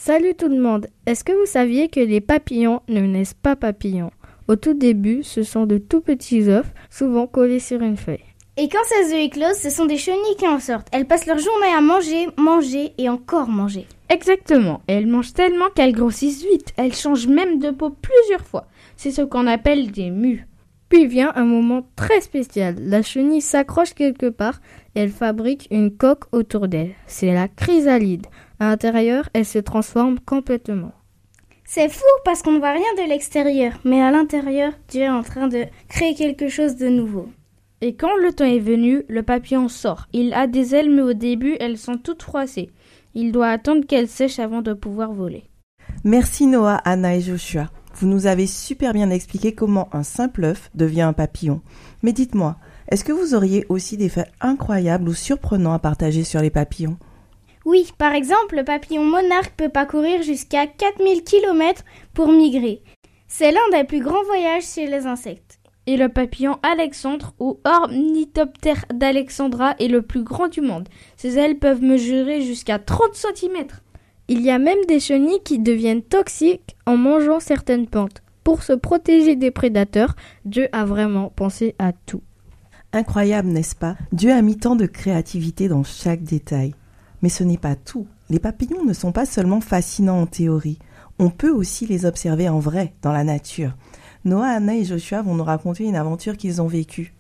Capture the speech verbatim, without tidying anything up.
Salut tout le monde. Est-ce que vous saviez que les papillons ne naissent pas papillons? Au tout début, ce sont de tout petits œufs, souvent collés sur une feuille. Et quand ces œufs éclosent, ce sont des chenilles qui en sortent. Elles passent leur journée à manger, manger et encore manger. Exactement. Et elles mangent tellement qu'elles grossissent vite. Elles changent même de peau plusieurs fois. C'est ce qu'on appelle des mues. Puis vient un moment très spécial. La chenille s'accroche quelque part et elle fabrique une coque autour d'elle. C'est la chrysalide. À l'intérieur, elle se transforme complètement. C'est fou parce qu'on ne voit rien de l'extérieur, mais à l'intérieur, Dieu est en train de créer quelque chose de nouveau. Et quand le temps est venu, le papillon sort. Il a des ailes, mais au début, elles sont toutes froissées. Il doit attendre qu'elles sèchent avant de pouvoir voler. Merci Noah, Anna et Joshua. Vous nous avez super bien expliqué comment un simple œuf devient un papillon. Mais dites-moi, est-ce que vous auriez aussi des faits incroyables ou surprenants à partager sur les papillons ? Oui, par exemple, le papillon monarque peut parcourir jusqu'à quatre mille kilomètres pour migrer. C'est l'un des plus grands voyages chez les insectes. Et le papillon Alexandre ou Ornithoptère d'Alexandra est le plus grand du monde. Ses ailes peuvent mesurer jusqu'à trente centimètres. Il y a même des chenilles qui deviennent toxiques en mangeant certaines plantes. Pour se protéger des prédateurs, Dieu a vraiment pensé à tout. Incroyable, n'est-ce pas ? Dieu a mis tant de créativité dans chaque détail. Mais ce n'est pas tout. Les papillons ne sont pas seulement fascinants en théorie. On peut aussi les observer en vrai, dans la nature. Noah, Anna et Joshua vont nous raconter une aventure qu'ils ont vécue.